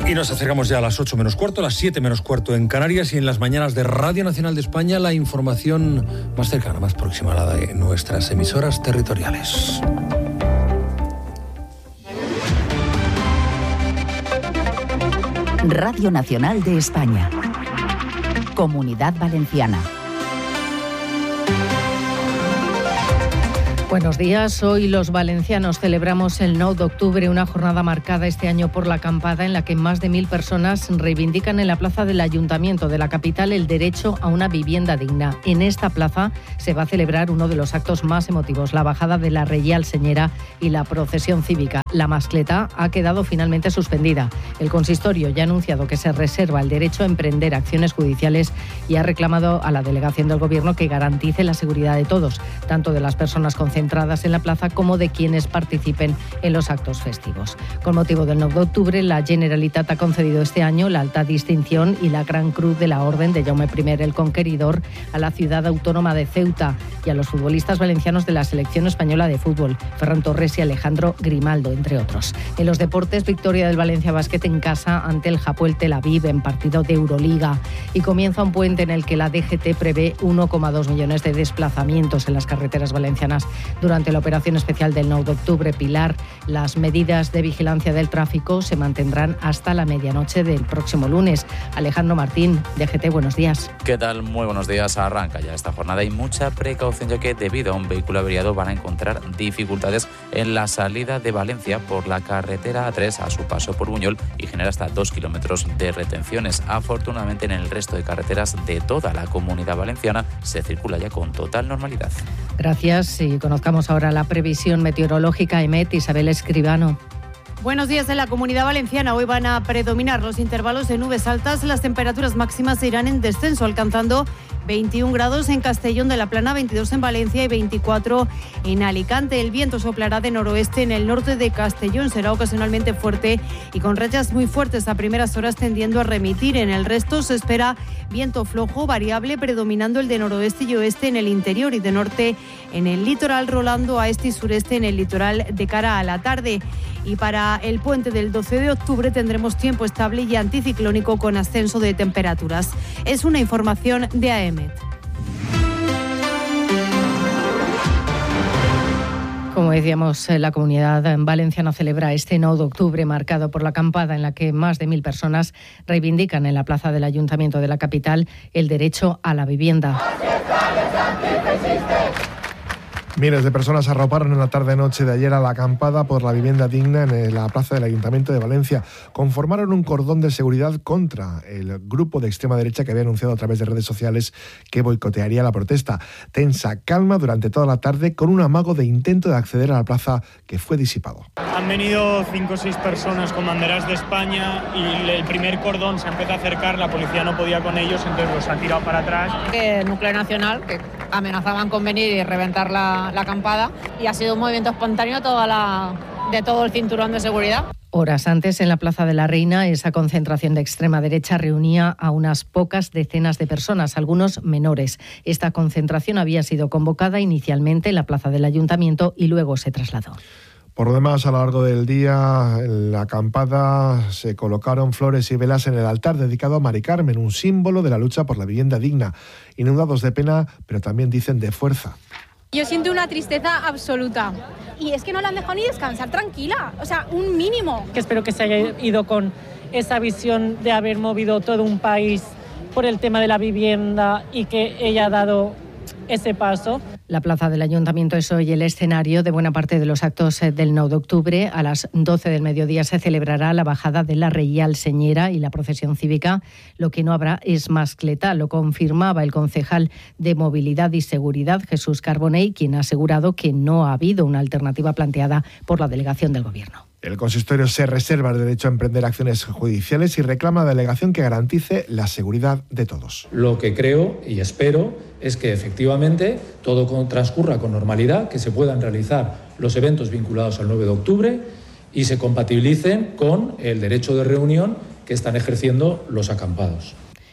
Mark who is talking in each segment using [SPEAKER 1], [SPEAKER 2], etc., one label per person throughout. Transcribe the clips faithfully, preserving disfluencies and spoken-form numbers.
[SPEAKER 1] Y nos acercamos ya a las ocho menos cuarto, a las siete menos cuarto en Canarias, y en las mañanas de Radio Nacional de España la información más cercana, más próxima a la de nuestras emisoras territoriales.
[SPEAKER 2] Radio Nacional de España. Comunidad Valenciana.
[SPEAKER 3] Buenos días. Hoy los valencianos celebramos el nueve de octubre, una jornada marcada este año por la acampada en la que más de mil personas reivindican en la plaza del Ayuntamiento de la capital el derecho a una vivienda digna. En esta plaza se va a celebrar uno de los actos más emotivos, la bajada de la Reial Señera y la procesión cívica. La mascleta ha quedado finalmente suspendida. El consistorio ya ha anunciado que se reserva el derecho a emprender acciones judiciales y ha reclamado a la delegación del Gobierno que garantice la seguridad de todos, tanto de las personas concentradas entradas en la plaza como de quienes participen en los actos festivos. Con motivo del nueve de octubre, la Generalitat ha concedido este año la alta distinción y la Gran Cruz de la Orden de Jaume primero el Conqueridor a la ciudad autónoma de Ceuta y a los futbolistas valencianos de la selección española de fútbol, Ferran Torres y Alejandro Grimaldo, entre otros. En los deportes, victoria del Valencia Basket en casa ante el Hapoel Tel Aviv en partido de Euroliga, y comienza un puente en el que la D G T prevé uno coma dos millones de desplazamientos en las carreteras valencianas durante la operación especial del nueve de octubre. Pilar, las medidas de vigilancia del tráfico se mantendrán hasta la medianoche del próximo lunes. Alejandro Martín, D G T, buenos días.
[SPEAKER 4] ¿Qué tal? Muy buenos días. Arranca ya esta jornada y mucha precaución, ya que debido a un vehículo averiado van a encontrar dificultades en la salida de Valencia por la carretera A tres a su paso por Buñol y genera hasta dos kilómetros de retenciones. Afortunadamente, en el resto de carreteras de toda la Comunidad Valenciana se circula ya con total normalidad.
[SPEAKER 3] Gracias. Y conozcamos ahora la previsión meteorológica. EMET, Isabel Escribano.
[SPEAKER 5] Buenos días. En la Comunidad Valenciana hoy van a predominar los intervalos de nubes altas. Las temperaturas máximas irán en descenso, alcanzando veintiún grados en Castellón de la Plana, veintidós en Valencia y veinticuatro en Alicante. El viento soplará de noroeste en el norte de Castellón. Será ocasionalmente fuerte y con rachas muy fuertes a primeras horas, tendiendo a remitir. En el resto se espera viento flojo, variable, predominando el de noroeste y oeste en el interior y de norte en el litoral, rolando a este y sureste en el litoral de cara a la tarde. Y para el puente del doce de octubre tendremos tiempo estable y anticiclónico con ascenso de temperaturas. Es una información de A E M E T.
[SPEAKER 3] Como decíamos, la Comunidad Valenciana celebra este nueve de octubre marcado por la acampada en la que más de mil personas reivindican en la plaza del Ayuntamiento de la capital el derecho a la vivienda.
[SPEAKER 6] Miles de personas arroparon en la tarde-noche de ayer a la acampada por la vivienda digna en la plaza del Ayuntamiento de Valencia. Conformaron un cordón de seguridad contra el grupo de extrema derecha que había anunciado a través de redes sociales que boicotearía la protesta. Tensa calma durante toda la tarde, con un amago de intento de acceder a la plaza que fue disipado.
[SPEAKER 7] Han venido cinco o seis personas con banderas de España y el primer cordón se empezó a acercar, la policía no podía con ellos, entonces los ha tirado para atrás.
[SPEAKER 8] El núcleo nacional, que amenazaban con venir y reventar la la acampada, y ha sido un movimiento espontáneo toda la, de todo el cinturón de seguridad.
[SPEAKER 3] Horas antes, en la Plaza de la Reina, esa concentración de extrema derecha reunía a unas pocas decenas de personas, algunos menores. Esta concentración había sido convocada inicialmente en la Plaza del Ayuntamiento y luego se trasladó.
[SPEAKER 6] Por lo demás, a lo largo del día, en la acampada se colocaron flores y velas en el altar dedicado a Mari Carmen, un símbolo de la lucha por la vivienda digna. Inundados de pena, pero también dicen de fuerza.
[SPEAKER 9] Yo siento una tristeza absoluta. Y es que no la han dejado ni descansar tranquila. O sea, un mínimo.
[SPEAKER 10] Que espero que se haya ido con esa visión de haber movido todo un país por el tema de la vivienda y que ella ha dado ese paso.
[SPEAKER 3] La plaza del Ayuntamiento es hoy el escenario de buena parte de los actos del nueve de octubre. A las doce del mediodía se celebrará la bajada de la Reial Señera y la procesión cívica. Lo que no habrá es mascleta, lo confirmaba el concejal de Movilidad y Seguridad, Jesús Carbonell, quien ha asegurado que no ha habido una alternativa planteada por la delegación del Gobierno.
[SPEAKER 6] El consistorio se reserva el derecho a emprender acciones judiciales y reclama a la delegación que garantice la seguridad de todos.
[SPEAKER 11] Lo que creo y espero es que efectivamente todo transcurra con normalidad, que se puedan realizar los eventos vinculados al nueve de octubre y se compatibilicen con el derecho de reunión que están ejerciendo los acampados.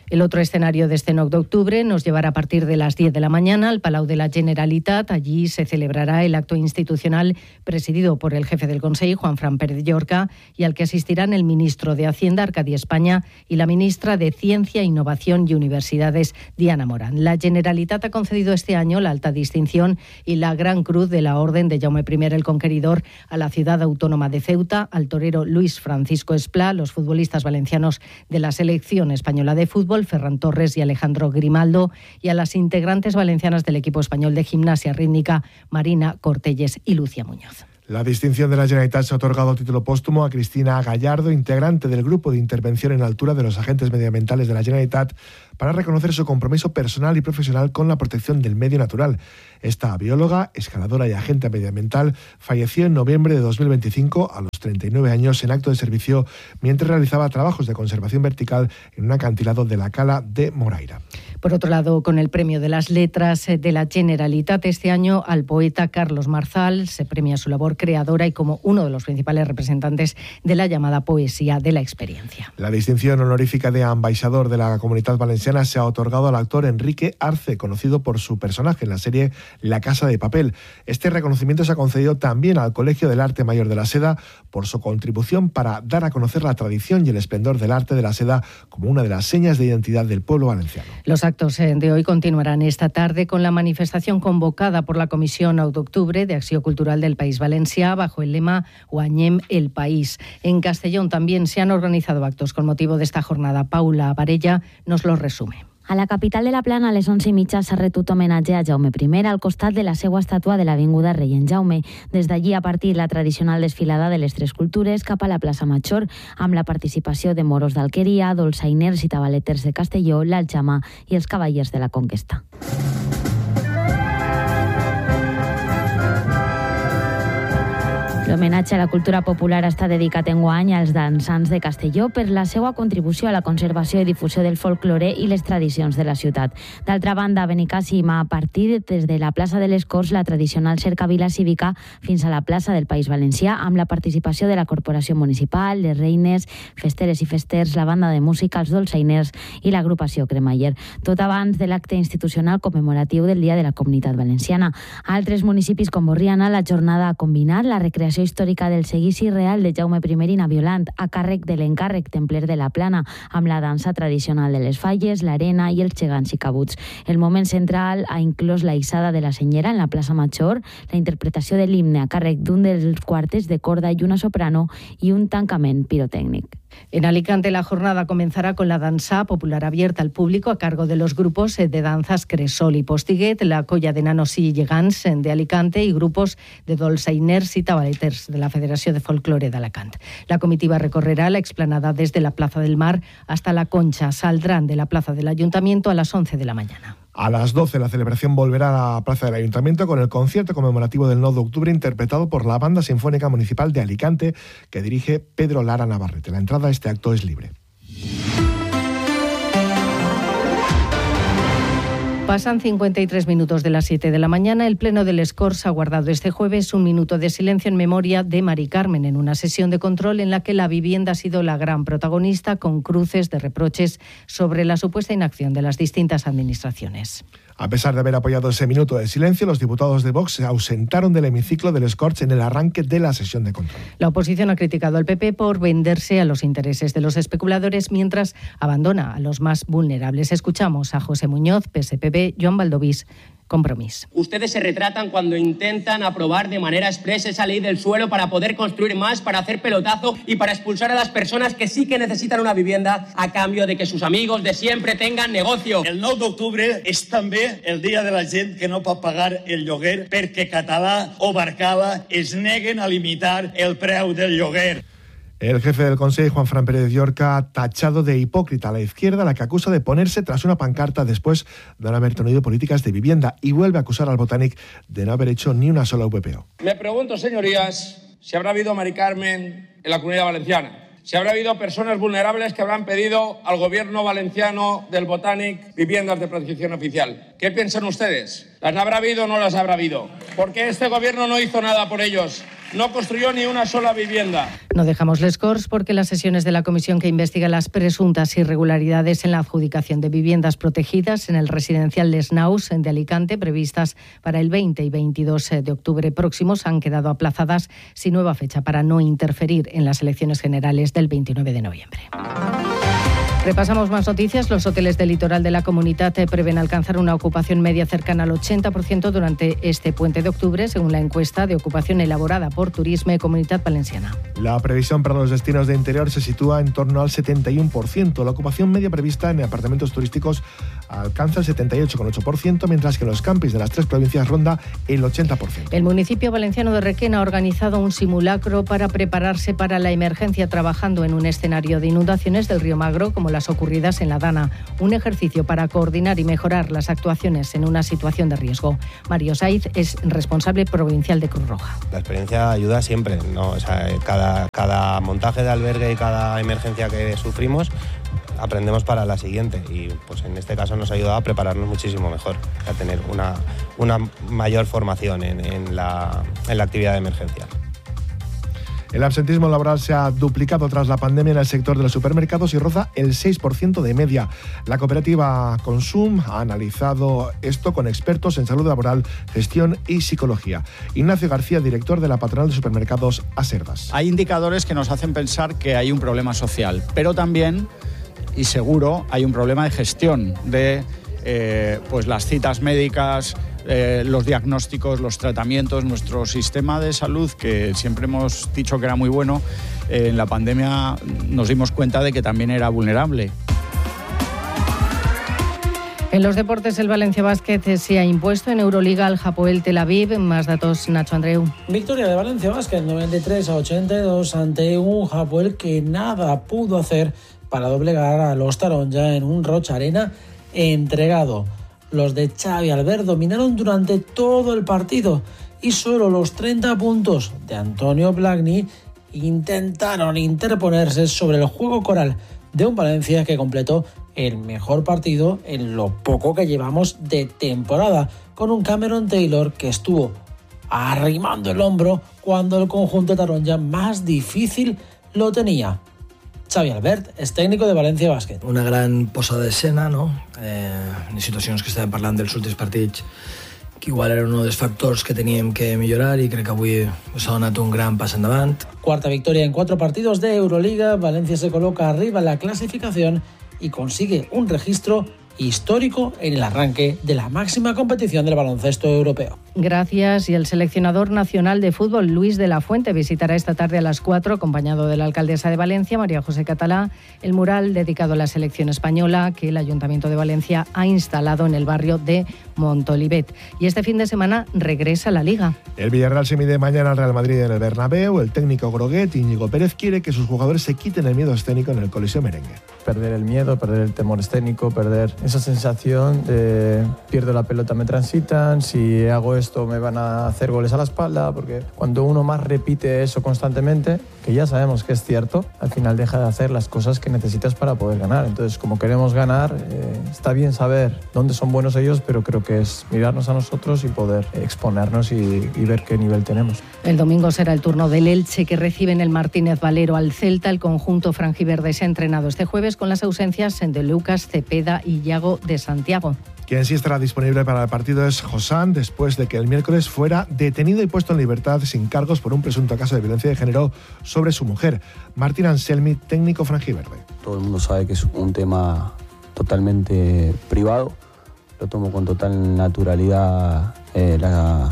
[SPEAKER 3] El otro escenario de este nueve de octubre nos llevará a partir de las diez de la mañana al Palau de la Generalitat. Allí se celebrará el acto institucional presidido por el jefe del Consejo, Juanfran Pérez Llorca, y al que asistirán el ministro de Hacienda, Arcadi España, y la ministra de Ciencia, Innovación y Universidades, Diana Morán. La Generalitat ha concedido este año la alta distinción y la Gran Cruz de la Orden de Jaume primero el Conqueridor a la ciudad autónoma de Ceuta, al torero Luis Francisco Esplá, los futbolistas valencianos de la selección española de fútbol, Ferran Torres y Alejandro Grimaldo, y a las integrantes valencianas del equipo español de gimnasia rítmica, Marina Cortelles y Lucia Muñoz.
[SPEAKER 6] La distinción de la Generalitat se ha otorgado a título póstumo a Cristina Gallardo, integrante del Grupo de Intervención en Altura de los Agentes Medioambientales de la Generalitat, para reconocer su compromiso personal y profesional con la protección del medio natural. Esta bióloga, escaladora y agente medioambiental falleció en noviembre de dos mil veinticinco a los treinta y nueve años en acto de servicio mientras realizaba trabajos de conservación vertical en un acantilado de la Cala de Moraira.
[SPEAKER 3] Por otro lado, con el Premio de las Letras de la Generalitat este año al poeta Carlos Marzal se premia su labor creadora y como uno de los principales representantes de la llamada poesía de la experiencia.
[SPEAKER 6] La distinción honorífica de ambaixador de la Comunitat Valenciana se ha otorgado al actor Enrique Arce, conocido por su personaje en la serie La Casa de Papel. Este reconocimiento se ha concedido también al Colegio del Arte Mayor de la Seda por su contribución para dar a conocer la tradición y el esplendor del arte de la seda como una de las señas de identidad del pueblo valenciano.
[SPEAKER 3] Los actos de hoy continuarán esta tarde con la manifestación convocada por la Comisión nueve de octubre de Acción Cultural del País Valencià bajo el lema Guanyem el País. En Castellón también se han organizado actos con motivo de esta jornada. Paula Varella nos lo resume.
[SPEAKER 12] A la capital de la Plana, a les onze i mitja, s'ha retut homenatge a Jaume primer al costat de la seva estàtua de l'Avinguda Rei en Jaume. Des d'allí ha partit la tradicional desfilada de les tres cultures cap a la plaça Major, amb la participació de moros d'Alqueria, dolçainers i tabaleters de Castelló, l'Aljama i els cavallers de la Conquesta. L'homenatge a la cultura popular està dedicat enguany als dansants de Castelló per la seva contribució a la conservació i difusió del folklore i les tradicions de la ciutat. D'altra banda, a Benicàssim ha partit des de la plaça de les Corts la tradicional cercavila cívica fins a la plaça del País Valencià amb la participació de la Corporació Municipal, les reines, festeres i festers, la banda de música, els dolçainers i l'agrupació Cremaller. Tot abans de l'acte institucional commemoratiu del Dia de la Comunitat Valenciana. A altres municipis com Borriana, la jornada ha combinat la recreació històrica del seguici real de Jaume primer i Naviolant a càrrec de l'encàrrec templer de la Plana, amb la dansa tradicional de les falles, l'arena i els gegants i cabuts. El moment central ha inclòs la hissada de la senyera en la plaça Major, la interpretació de l'himne a càrrec d'un dels quartets de corda i una soprano i un tancament pirotècnic.
[SPEAKER 3] En Alicante la jornada comenzará con la danza popular abierta al público a cargo de los grupos de danzas Cresol y Postiguet, la Colla de Nanos y Gegants de Alicante y grupos de dolçainers y tabaleters de la Federación de Folclore de Alacant. La comitiva recorrerá la explanada desde la Plaza del Mar hasta la Concha. Saldrán de la Plaza del Ayuntamiento a las once de la mañana.
[SPEAKER 6] A las doce la celebración volverá a la Plaza del Ayuntamiento con el concierto conmemorativo del nueve de octubre interpretado por la Banda Sinfónica Municipal de Alicante que dirige Pedro Lara Navarrete. La entrada a este acto es libre.
[SPEAKER 3] Pasan cincuenta y tres minutos de las siete de la mañana. El Pleno del Escorts ha guardado este jueves un minuto de silencio en memoria de Mari Carmen en una sesión de control en la que la vivienda ha sido la gran protagonista, con cruces de reproches sobre la supuesta inacción de las distintas administraciones.
[SPEAKER 6] A pesar de haber apoyado ese minuto de silencio, los diputados de Vox se ausentaron del hemiciclo del Escorts en el arranque de la sesión de control.
[SPEAKER 3] La oposición ha criticado al P P por venderse a los intereses de los especuladores mientras abandona a los más vulnerables. Escuchamos a José Muñoz, P S P B, Joan Baldovís, Compromís.
[SPEAKER 13] Ustedes se retratan cuando intentan aprobar de manera expresa esa ley del suelo para poder construir más, para hacer pelotazo y para expulsar a las personas que sí que necesitan una vivienda a cambio de que sus amigos de siempre tengan negocio.
[SPEAKER 14] El nueve de octubre és també el dia de la gent que no pot pagar el lloguer perquè Català o Barcala es neguen a limitar el preu del lloguer.
[SPEAKER 6] El jefe del Consejo, Juanfran Pérez Llorca, ha tachado de hipócrita a la izquierda, a la que acusa de ponerse tras una pancarta después de no haber tenido políticas de vivienda, y vuelve a acusar al Botanic de no haber hecho ni una sola V P O.
[SPEAKER 15] Me pregunto, señorías, si habrá habido Mari Carmen en la Comunidad Valenciana, si habrá habido personas vulnerables que habrán pedido al gobierno valenciano del Botanic viviendas de protección oficial. ¿Qué piensan ustedes? ¿Las habrá habido o no las habrá habido? Porque este gobierno no hizo nada por ellos. no construyó ni una sola vivienda.
[SPEAKER 3] No dejamos les Corts porque las sesiones de la comisión que investiga las presuntas irregularidades en la adjudicación de viviendas protegidas en el residencial Les Naus de Alicante, previstas para el veinte y veintidós de octubre próximos, han quedado aplazadas sin nueva fecha para no interferir en las elecciones generales del veintinueve de noviembre. Repasamos más noticias. Los hoteles del litoral de la Comunitat prevén alcanzar una ocupación media cercana al ochenta por ciento durante este puente de octubre, según la encuesta de ocupación elaborada por Turisme y Comunitat Valenciana.
[SPEAKER 6] La previsión para los destinos de interior se sitúa en torno al setenta y uno por ciento. La ocupación media prevista en apartamentos turísticos alcanza el setenta y ocho coma ocho por ciento, mientras que en los campings de las tres provincias ronda el ochenta por ciento.
[SPEAKER 3] El municipio valenciano de Requena ha organizado un simulacro para prepararse para la emergencia, trabajando en un escenario de inundaciones del río Magro, como las ocurridas en la Dana. Un ejercicio para coordinar y mejorar las actuaciones en una situación de riesgo. Mario Saiz es responsable provincial de Cruz Roja.
[SPEAKER 16] La experiencia ayuda siempre, ¿no? O sea, cada, cada montaje de albergue y cada emergencia que sufrimos aprendemos para la siguiente, y pues en este caso nos ha ayudado a prepararnos muchísimo mejor, a tener una, una mayor formación en, en, la, en la actividad de emergencia.
[SPEAKER 6] El absentismo laboral se ha duplicado tras la pandemia en el sector de los supermercados y roza el seis por ciento de media. La cooperativa Consum ha analizado esto con expertos en salud laboral, gestión y psicología. Ignacio García, director de la patronal de supermercados Aservas.
[SPEAKER 17] Hay indicadores que nos hacen pensar que hay un problema social, pero también, y seguro, hay un problema de gestión de eh, pues las citas médicas, Eh, los diagnósticos, los tratamientos. Nuestro sistema de salud, que siempre hemos dicho que era muy bueno, eh, en la pandemia nos dimos cuenta de que también era vulnerable.
[SPEAKER 3] En los deportes, el Valencia Basket se ha impuesto en Euroliga al Hapoel Tel Aviv. Más datos, Nacho Andreu.
[SPEAKER 18] Victoria de Valencia Basket, noventa y tres a ochenta y dos, ante un Hapoel que nada pudo hacer para doblegar a los Taronja en un Rocha Arena entregado. Los de Xavi Albert dominaron durante todo el partido y solo los treinta puntos de Antonio Blagni intentaron interponerse sobre el juego coral de un Valencia que completó el mejor partido en lo poco que llevamos de temporada, con un Cameron Taylor que estuvo arrimando el hombro cuando el conjunto taronja más difícil lo tenía. Xavi Albert és técnico de València Bàsquet.
[SPEAKER 19] Una gran posada d'escena, no? Eh, en situacions que estàvem parlant dels últims partits, que igual era un dels factors que teníem que millorar, i crec que avui s'ha donat un gran pas endavant.
[SPEAKER 18] Cuarta victoria en cuatro partidos de Euroliga, Valencia se coloca arriba en la clasificación y consigue un registro histórico en el arranque de la máxima competición del baloncesto europeo.
[SPEAKER 3] Gracias. Y el seleccionador nacional de fútbol, Luis de la Fuente, visitará esta tarde a las cuatro, acompañado de la alcaldesa de Valencia, María José Catalá, el mural dedicado a la selección española que el Ayuntamiento de Valencia ha instalado en el barrio de Montolivet. Y este fin de semana regresa a la Liga.
[SPEAKER 6] El Villarreal se mide mañana al Real Madrid en el Bernabéu. El técnico groguet, Íñigo Pérez, quiere que sus jugadores se quiten el miedo escénico en el Coliseo Merengue.
[SPEAKER 20] Perder el miedo, perder el temor escénico, perder esa sensación de pierdo la pelota, me transitan, si hago esto me van a hacer goles a la espalda, porque cuando uno más repite eso constantemente, que ya sabemos que es cierto, al final deja de hacer las cosas que necesitas para poder ganar. Entonces, como queremos ganar, eh, está bien saber dónde son buenos ellos, pero creo que es mirarnos a nosotros y poder exponernos y, y ver qué nivel tenemos.
[SPEAKER 3] El domingo será el turno del Elche, que recibe en el Martínez Valero al Celta. El conjunto franjiverde se ha entrenado este jueves con las ausencias de Lucas Cepeda y Yago de Santiago.
[SPEAKER 6] Quien sí estará disponible para el partido es Josán, después de que el miércoles fuera detenido y puesto en libertad sin cargos por un presunto caso de violencia de género sobre su mujer. Martín Anselmi, técnico franjiverde.
[SPEAKER 21] Todo el mundo sabe que es un tema totalmente privado. Lo tomo con total naturalidad eh, la,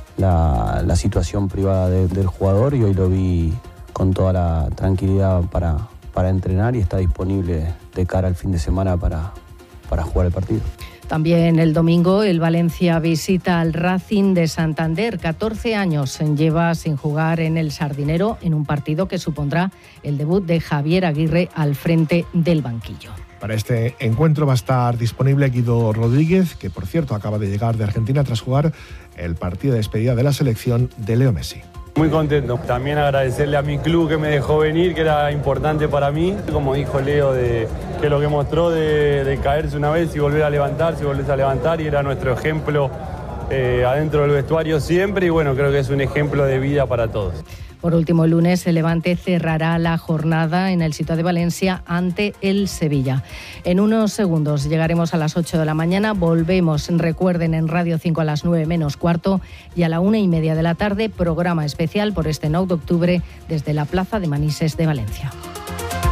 [SPEAKER 21] la, la situación privada de, del jugador, y hoy lo vi con toda la tranquilidad para, para entrenar y está disponible de cara al fin de semana para, para jugar el partido.
[SPEAKER 3] También el domingo el Valencia visita al Racing de Santander. catorce años lleva sin jugar en el Sardinero, en un partido que supondrá el debut de Javier Aguirre al frente del banquillo.
[SPEAKER 6] Para este encuentro va a estar disponible Guido Rodríguez, que por cierto acaba de llegar de Argentina tras jugar el partido de despedida de la selección de Leo Messi.
[SPEAKER 22] Muy contento. También agradecerle a mi club que me dejó venir, que era importante para mí. Como dijo Leo, de, que lo que mostró de, de caerse una vez y volver a levantarse y volverse a levantar, y era nuestro ejemplo eh, adentro del vestuario siempre y bueno, creo que es un ejemplo de vida para todos.
[SPEAKER 3] Por último, el lunes el Levante cerrará la jornada en el Ciutat de Valencia ante el Sevilla. En unos segundos llegaremos a las ocho de la mañana. Volvemos, recuerden, en Radio cinco a las nueve menos cuarto y a la una y media de la tarde, programa especial por este nueve de octubre desde la Plaza de Manises de Valencia.